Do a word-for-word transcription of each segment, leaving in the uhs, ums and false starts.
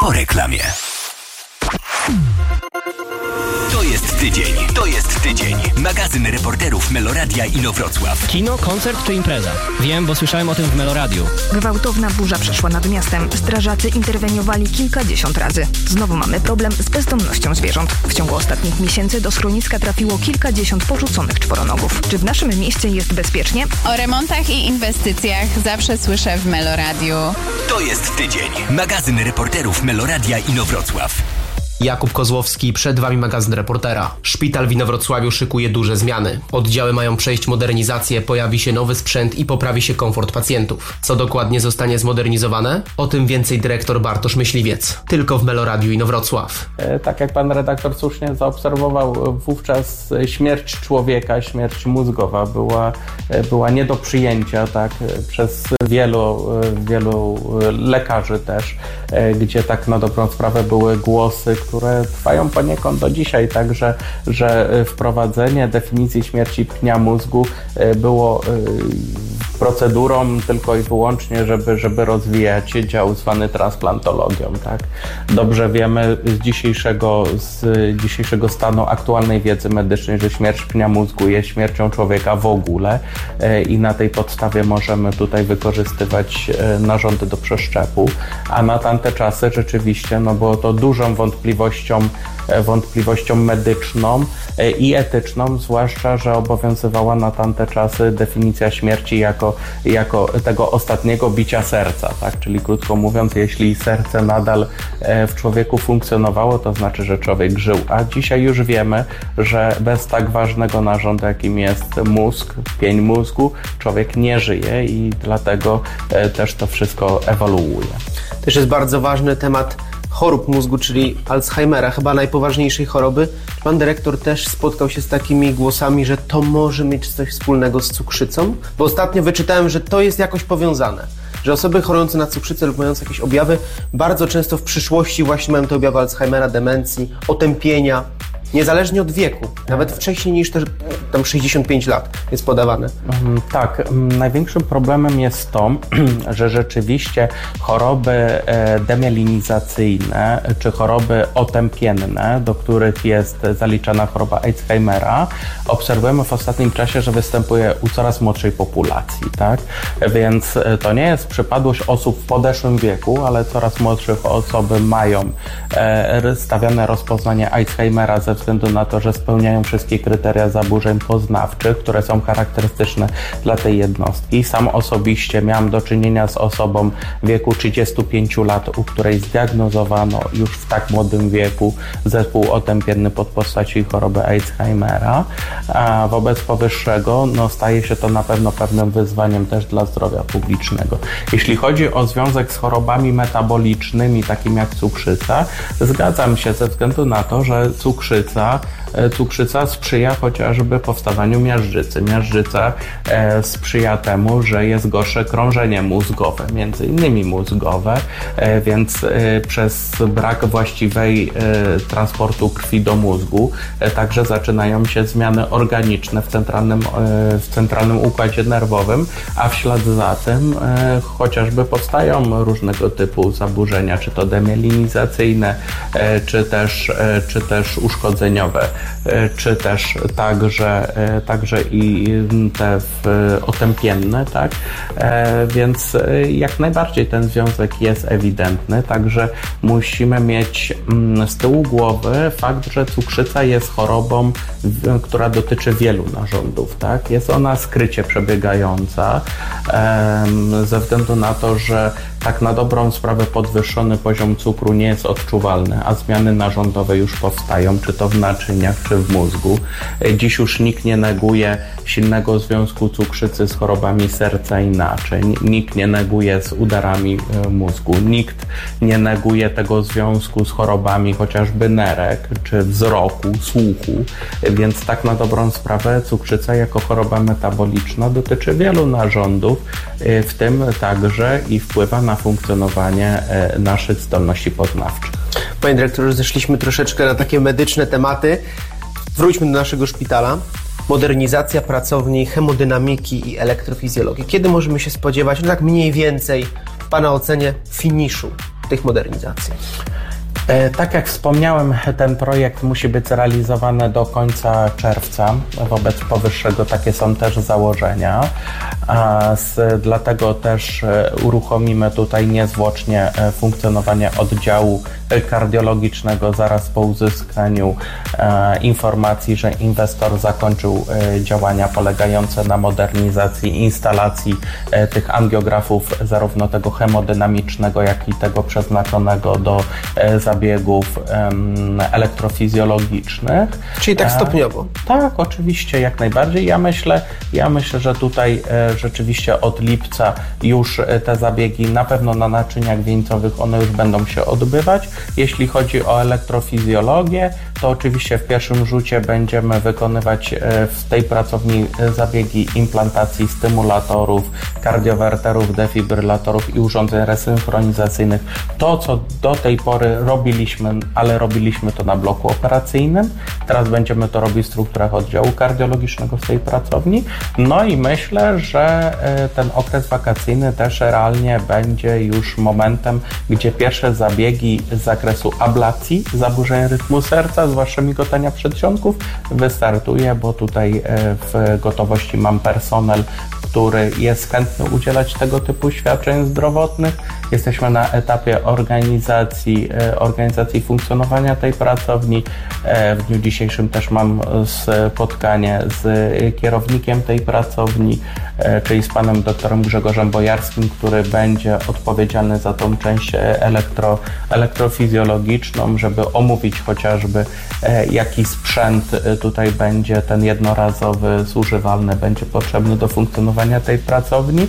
po reklamie. To jest tydzień, to jest tydzień. Magazyn reporterów Meloradia Inowrocław. Kino, koncert czy impreza? Wiem, bo słyszałem o tym w Meloradiu. Gwałtowna burza przeszła nad miastem. Strażacy interweniowali kilkadziesiąt razy. Znowu mamy problem z bezdomnością zwierząt. W ciągu ostatnich miesięcy do schroniska trafiło kilkadziesiąt porzuconych czworonogów. Czy w naszym mieście jest bezpiecznie? O remontach i inwestycjach zawsze słyszę w Meloradiu. To jest tydzień. Magazyn reporterów Meloradia Inowrocław. Jakub Kozłowski, przed Wami magazyn reportera. Szpital w Inowrocławiu szykuje duże zmiany. Oddziały mają przejść modernizację, pojawi się nowy sprzęt i poprawi się komfort pacjentów. Co dokładnie zostanie zmodernizowane? O tym więcej dyrektor Bartosz Myśliwiec. Tylko w Meloradiu Inowrocław. Tak jak pan redaktor słusznie zaobserwował, wówczas śmierć człowieka, śmierć mózgowa była, była nie do przyjęcia, tak, przez wielu, wielu lekarzy też, gdzie tak na dobrą sprawę były głosy, które trwają poniekąd do dzisiaj, także że wprowadzenie definicji śmierci pnia mózgu było procedurą tylko i wyłącznie, żeby, żeby rozwijać dział zwany transplantologią. Tak? Dobrze wiemy z dzisiejszego, z dzisiejszego stanu aktualnej wiedzy medycznej, że śmierć pnia mózgu jest śmiercią człowieka w ogóle i na tej podstawie możemy tutaj wykorzystywać narządy do przeszczepu, a na tamte czasy rzeczywiście no było to dużą wątpliwością wątpliwością medyczną i etyczną, zwłaszcza, że obowiązywała na tamte czasy definicja śmierci jako, jako tego ostatniego bicia serca, tak? Czyli krótko mówiąc, jeśli serce nadal w człowieku funkcjonowało, to znaczy, że człowiek żył, a dzisiaj już wiemy, że bez tak ważnego narządu, jakim jest mózg, pień mózgu, człowiek nie żyje i dlatego też to wszystko ewoluuje. Też jest bardzo ważny temat chorób mózgu, czyli Alzheimera, chyba najpoważniejszej choroby. Pan dyrektor też spotkał się z takimi głosami, że to może mieć coś wspólnego z cukrzycą? Bo ostatnio wyczytałem, że to jest jakoś powiązane. Że osoby chorujące na cukrzycę lub mające jakieś objawy bardzo często w przyszłości właśnie mają te objawy Alzheimera, demencji, otępienia. Niezależnie od wieku, nawet wcześniej niż te, tam sześćdziesiąt pięć lat jest podawane. Tak, największym problemem jest to, że rzeczywiście choroby demyelinizacyjne czy choroby otępienne, do których jest zaliczana choroba Alzheimera, obserwujemy w ostatnim czasie, że występuje u coraz młodszej populacji, tak? Więc to nie jest przypadłość osób w podeszłym wieku, ale coraz młodszych osoby mają stawiane rozpoznanie Alzheimera ze względu na to, że spełniają wszystkie kryteria zaburzeń poznawczych, które są charakterystyczne dla tej jednostki. Sam osobiście miałem do czynienia z osobą w wieku trzydziestu pięciu lat, u której zdiagnozowano już w tak młodym wieku zespół otępienny pod postaci choroby Alzheimera. A wobec powyższego no, staje się to na pewno pewnym wyzwaniem też dla zdrowia publicznego. Jeśli chodzi o związek z chorobami metabolicznymi, takimi jak cukrzyca, zgadzam się ze względu na to, że cukrzyca Cukrzyca sprzyja chociażby powstawaniu miażdżycy. Miażdżyca e, sprzyja temu, że jest gorsze krążenie mózgowe, między innymi mózgowe, e, więc e, przez brak właściwej e, transportu krwi do mózgu e, także zaczynają się zmiany organiczne w centralnym, e, w centralnym układzie nerwowym, a w ślad za tym e, chociażby powstają różnego typu zaburzenia, czy to demyelinizacyjne, e, czy też, e, czy też uszkodzeniowe, czy też także, także i te otępienne, tak? Więc jak najbardziej ten związek jest ewidentny, także musimy mieć z tyłu głowy fakt, że cukrzyca jest chorobą, która dotyczy wielu narządów, tak? Jest ona skrycie przebiegająca ze względu na to, że tak na dobrą sprawę podwyższony poziom cukru nie jest odczuwalny, a zmiany narządowe już powstają, czy to w naczyniach, czy w mózgu. Dziś już nikt nie neguje silnego związku cukrzycy z chorobami serca i naczyń, nikt nie neguje z udarami mózgu, nikt nie neguje tego związku z chorobami chociażby nerek, czy wzroku, słuchu, więc tak na dobrą sprawę cukrzyca jako choroba metaboliczna dotyczy wielu narządów, w tym także i wpływa na funkcjonowanie naszych zdolności poznawczych. Panie dyrektorze, zeszliśmy troszeczkę na takie medyczne tematy. Wróćmy do naszego szpitala. Modernizacja pracowni hemodynamiki i elektrofizjologii. Kiedy możemy się spodziewać, no tak mniej więcej, w Pana ocenie, finiszu tych modernizacji? Tak jak wspomniałem, ten projekt musi być zrealizowany do końca czerwca. Wobec powyższego takie są też założenia. A z, dlatego też uruchomimy tutaj niezwłocznie funkcjonowanie oddziału kardiologicznego zaraz po uzyskaniu e, informacji, że inwestor zakończył e, działania polegające na modernizacji instalacji e, tych angiografów, zarówno tego hemodynamicznego, jak i tego przeznaczonego do e, zabiegów e, elektrofizjologicznych. Czyli tak stopniowo? E, tak, oczywiście, jak najbardziej. Ja myślę, ja myślę, że tutaj e, rzeczywiście od lipca już e, te zabiegi na pewno na naczyniach wieńcowych one już będą się odbywać. Jeśli chodzi o elektrofizjologię, to oczywiście w pierwszym rzucie będziemy wykonywać w tej pracowni zabiegi implantacji stymulatorów, kardiowerterów, defibrylatorów i urządzeń resynchronizacyjnych. To, co do tej pory robiliśmy, ale robiliśmy to na bloku operacyjnym. Teraz będziemy to robić w strukturach oddziału kardiologicznego w tej pracowni. No i myślę, że ten okres wakacyjny też realnie będzie już momentem, gdzie pierwsze zabiegi z zakresu ablacji, zaburzeń rytmu serca, zwłaszcza migotania przedsionków, wystartuje, bo tutaj w gotowości mam personel, który jest chętny udzielać tego typu świadczeń zdrowotnych. Jesteśmy na etapie organizacji, organizacji funkcjonowania tej pracowni. W dniu dzisiejszym też mam spotkanie z kierownikiem tej pracowni, czyli z panem doktorem Grzegorzem Bojarskim, który będzie odpowiedzialny za tą część elektro, elektrofizjologiczną, żeby omówić chociażby jaki sprzęt tutaj będzie ten jednorazowy, zużywalny, będzie potrzebny do funkcjonowania tej pracowni.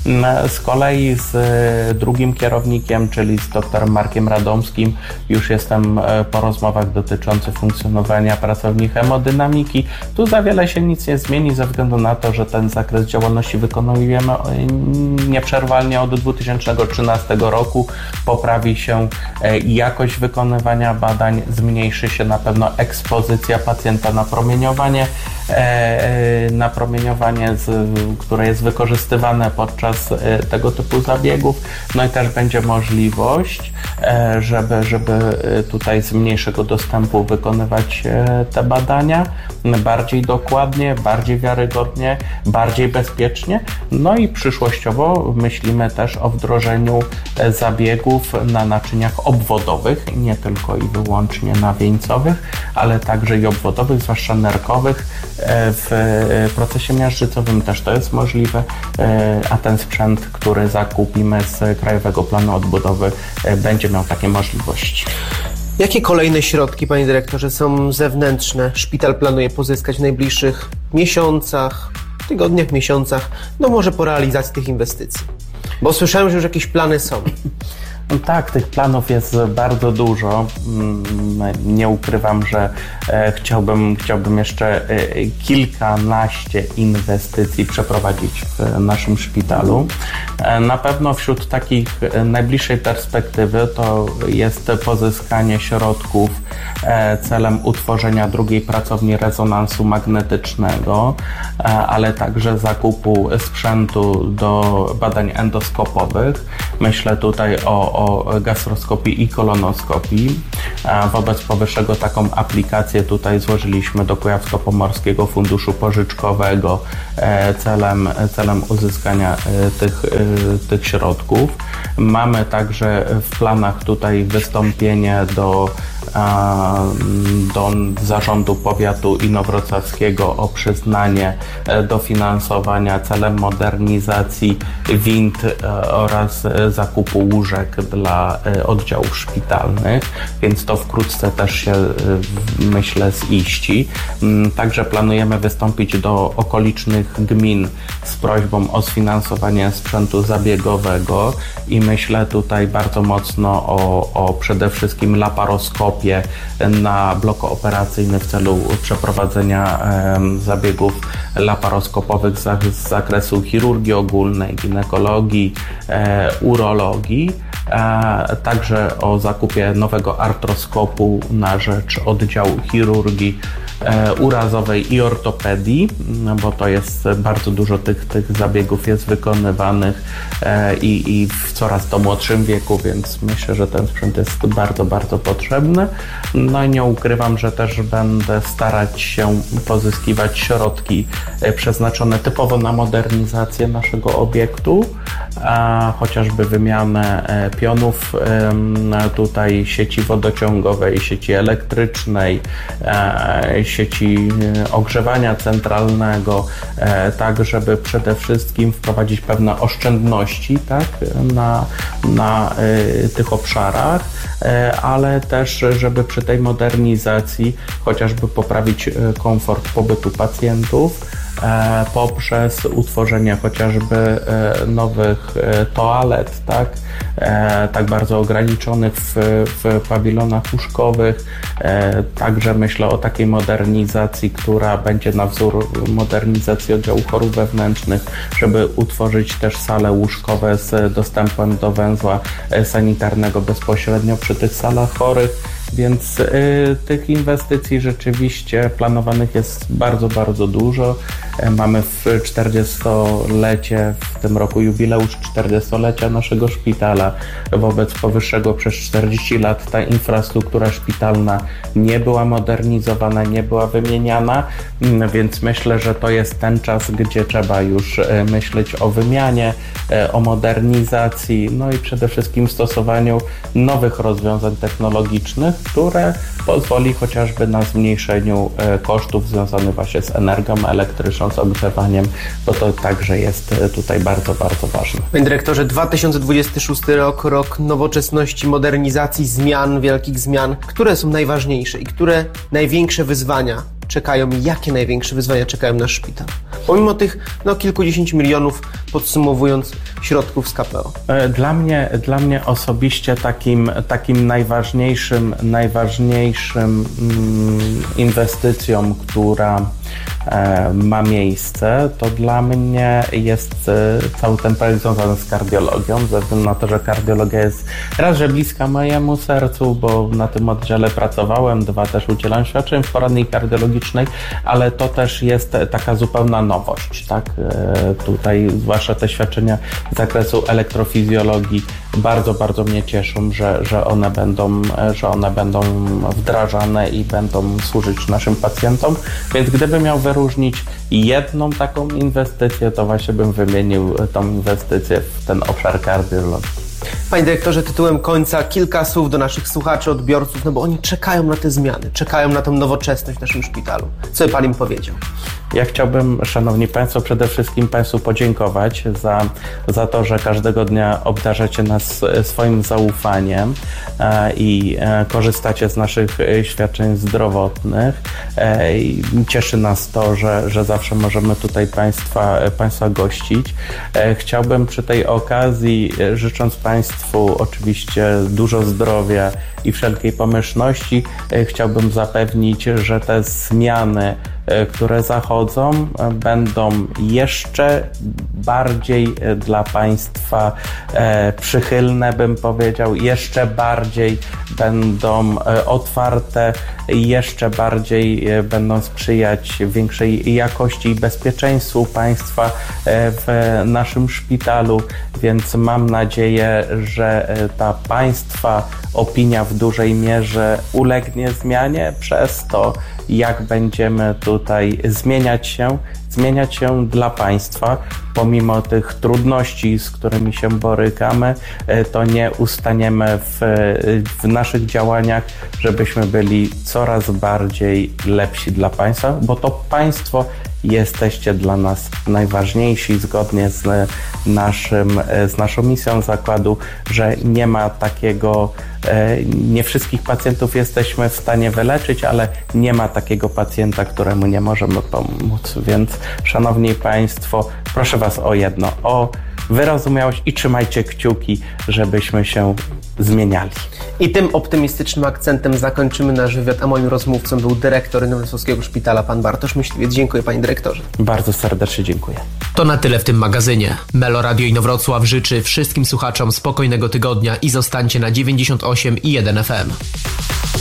Z kolei z drugim kierownikiem, czyli z doktorem Markiem Radomskim, już jestem po rozmowach dotyczących funkcjonowania pracowni hemodynamiki. Tu za wiele się nic nie zmieni ze względu na to, że ten zakres działalności wykonujemy nieprzerwalnie od dwa tysiące trzynastego roku. Poprawi się jakość wykonywania badań, zmniejszy się na pewno ekspozycja pacjenta na promieniowanie, na promieniowanie, które jest wykorzystywane podczas tego typu zabiegów. No i też będzie możliwość, żeby, żeby tutaj z mniejszego dostępu wykonywać te badania bardziej dokładnie, bardziej wiarygodnie, bardziej bezpiecznie. No i przyszłościowo myślimy też o wdrożeniu zabiegów na naczyniach obwodowych, nie tylko i wyłącznie na wieńcowych, ale także i obwodowych, zwłaszcza nerkowych. W procesie miażdżycowym też to jest możliwe, a ten sprzęt, który zakupimy z Krajowego Planu Odbudowy, będzie miał takie możliwości. Jakie kolejne środki, panie dyrektorze, są zewnętrzne? Szpital planuje pozyskać w najbliższych miesiącach, tygodniach, miesiącach, no może po realizacji tych inwestycji? Bo słyszałem, że już jakieś plany są. Tak, tych planów jest bardzo dużo. Nie ukrywam, że chciałbym, chciałbym jeszcze kilkanaście inwestycji przeprowadzić w naszym szpitalu. Na pewno wśród takich najbliższej perspektywy to jest pozyskanie środków celem utworzenia drugiej pracowni rezonansu magnetycznego, ale także zakupu sprzętu do badań endoskopowych. Myślę tutaj o o gastroskopii i kolonoskopii. Wobec powyższego taką aplikację tutaj złożyliśmy do Kujawsko-Pomorskiego Funduszu Pożyczkowego celem, celem uzyskania tych, tych środków. Mamy także w planach tutaj wystąpienie do do Zarządu Powiatu Inowrocławskiego o przyznanie dofinansowania celem modernizacji wind oraz zakupu łóżek dla oddziałów szpitalnych, więc to wkrótce też się, myślę, ziści. Także planujemy wystąpić do okolicznych gmin z prośbą o sfinansowanie sprzętu zabiegowego i myślę tutaj bardzo mocno o, o przede wszystkim laparoskopii artroskopie na blok operacyjny w celu przeprowadzenia zabiegów laparoskopowych z zakresu chirurgii ogólnej, ginekologii, urologii. Także o zakupie nowego artroskopu na rzecz oddziału chirurgii urazowej i ortopedii, bo to jest bardzo dużo tych, tych zabiegów jest wykonywanych i, i w coraz to młodszym wieku, więc myślę, że ten sprzęt jest bardzo, bardzo potrzebny. No i nie ukrywam, że też będę starać się pozyskiwać środki przeznaczone typowo na modernizację naszego obiektu, a chociażby wymianę pionów tutaj sieci wodociągowej, sieci elektrycznej, sieci ogrzewania centralnego, tak żeby przede wszystkim wprowadzić pewne oszczędności, tak, na, na tych obszarach, ale też żeby przy tej modernizacji chociażby poprawić komfort pobytu pacjentów poprzez utworzenie chociażby nowych toalet, tak, tak bardzo ograniczonych w, w pawilonach łóżkowych. Także myślę o takiej modernizacji, która będzie na wzór modernizacji oddziału chorób wewnętrznych, żeby utworzyć też sale łóżkowe z dostępem do węzła sanitarnego bezpośrednio przy tych salach chorych. Więc y, tych inwestycji rzeczywiście planowanych jest bardzo, bardzo dużo. E, mamy w czterdziestolecie, w tym roku jubileusz czterdziestolecia naszego szpitala. Wobec powyższego przez czterdzieści lat ta infrastruktura szpitalna nie była modernizowana, nie była wymieniana, mm, więc myślę, że to jest ten czas, gdzie trzeba już e, myśleć o wymianie, e, o modernizacji, no i przede wszystkim stosowaniu nowych rozwiązań technologicznych, które pozwoli chociażby na zmniejszeniu kosztów związanych właśnie z energią elektryczną, z ogrzewaniem, bo to także jest tutaj bardzo, bardzo ważne. Panie dyrektorze, dwa tysiące dwudziesty szósty rok, rok nowoczesności, modernizacji, zmian, wielkich zmian. Które są najważniejsze i które największe wyzwania czekają i jakie największe wyzwania czekają nasz szpital? Pomimo tych no, kilkudziesięciu milionów, podsumowując, środków z K P O. Dla mnie, dla mnie osobiście takim, takim najważniejszym, najważniejszym mm, inwestycją, która e, ma miejsce, to dla mnie jest e, cały ten projekt związany z kardiologią, ze względu na to, że kardiologia jest raz, że bliska mojemu sercu, bo na tym oddziale pracowałem, dwa też udzielam świadczeń w poradni kardiologicznej, ale to też jest taka zupełna nowość, tak? E, tutaj zwłaszcza te świadczenia z zakresu elektrofizjologii bardzo, bardzo mnie cieszą, że, że, one będą, że one będą wdrażane i będą służyć naszym pacjentom. Więc gdybym miał wyróżnić jedną taką inwestycję, to właśnie bym wymienił tą inwestycję w ten obszar kardiologii. Panie dyrektorze, tytułem końca kilka słów do naszych słuchaczy, odbiorców, no bo oni czekają na te zmiany, czekają na tę nowoczesność w naszym szpitalu. Co by Pan im powiedział? Ja chciałbym, Szanowni Państwo, przede wszystkim Państwu podziękować za, za to, że każdego dnia obdarzacie nas swoim zaufaniem e, i e, korzystacie z naszych świadczeń zdrowotnych. E, i cieszy nas to, że, że zawsze możemy tutaj Państwa, Państwa gościć. E, chciałbym przy tej okazji, życząc Państwu oczywiście dużo zdrowia i wszelkiej pomyślności, e, chciałbym zapewnić, że te zmiany, które zachodzą, będą jeszcze bardziej dla Państwa przychylne, bym powiedział, jeszcze bardziej będą otwarte, jeszcze bardziej będą sprzyjać większej jakości i bezpieczeństwu Państwa w naszym szpitalu, więc mam nadzieję, że ta Państwa opinia w dużej mierze ulegnie zmianie przez to, jak będziemy tutaj zmieniać się, zmieniać się dla Państwa. Pomimo tych trudności, z którymi się borykamy, to nie ustaniemy w, w naszych działaniach, żebyśmy byli coraz bardziej lepsi dla Państwa, bo to Państwo jesteście dla nas najważniejsi, zgodnie z, naszym, z naszą misją zakładu, że nie ma takiego, nie wszystkich pacjentów jesteśmy w stanie wyleczyć, ale nie ma takiego pacjenta, któremu nie możemy pomóc. Więc, Szanowni Państwo, proszę Was o jedno, o wyrozumiałość i trzymajcie kciuki, żebyśmy się zmieniali. I tym optymistycznym akcentem zakończymy nasz wywiad, a moim rozmówcą był dyrektor Inowrocławskiego Szpitala, pan Bartosz Myśliwiec. Dziękuję, panie dyrektorze. Bardzo serdecznie dziękuję. To na tyle w tym magazynie. Melo Radio Inowrocław życzy wszystkim słuchaczom spokojnego tygodnia i zostańcie na dziewięćdziesiąt osiem i jeden F M.